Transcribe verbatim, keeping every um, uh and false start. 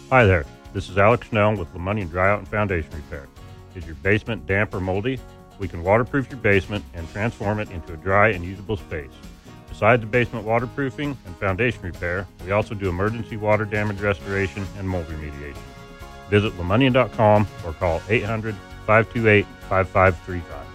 Hi there, this is Alex Snell with Lemonnian Dryout and Foundation Repair. Is your basement damp or moldy? We can waterproof your basement and transform it into a dry and usable space. Besides the basement waterproofing and foundation repair, we also do emergency water damage restoration and mold remediation. Visit lemonnian dot com or call eight hundred, five two eight, five five three five.